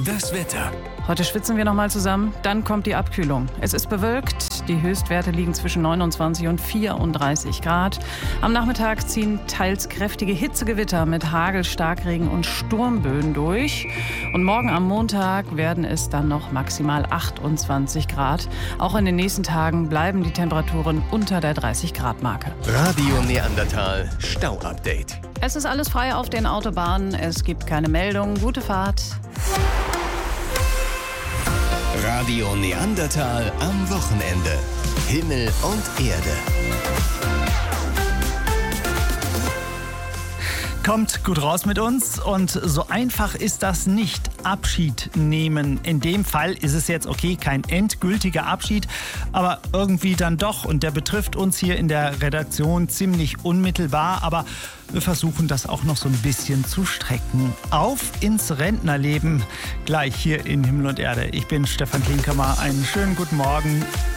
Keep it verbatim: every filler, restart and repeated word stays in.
Das Wetter. Heute schwitzen wir noch mal zusammen, dann kommt die Abkühlung. Es ist bewölkt, die Höchstwerte liegen zwischen neunundzwanzig und vierunddreißig Grad. Am Nachmittag ziehen teils kräftige Hitzegewitter mit Hagel, Starkregen und Sturmböen durch. Und morgen am Montag werden es dann noch maximal achtundzwanzig Grad. Auch in den nächsten Tagen bleiben die Temperaturen unter der dreißig Grad Marke. Radio Neandertal Stau-Update. Es ist alles frei auf den Autobahnen, es gibt keine Meldungen. Gute Fahrt. Radio Neandertal am Wochenende. Himmel und Erde. Kommt gut raus mit uns, und so einfach ist das nicht. Abschied nehmen. In dem Fall ist es jetzt okay, kein endgültiger Abschied, aber irgendwie dann doch, und der betrifft uns hier in der Redaktion ziemlich unmittelbar, aber wir versuchen das auch noch so ein bisschen zu strecken. Auf ins Rentnerleben, gleich hier in Himmel und Erde. Ich bin Stefan Klinkemer, einen schönen guten Morgen.